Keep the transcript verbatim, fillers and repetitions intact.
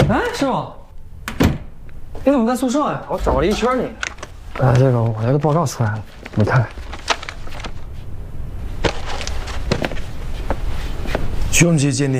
哎，师傅，你怎么在宿舍呀？我找了一圈你。呃，这个我这个报告出来了，你看看。 凶器鉴定。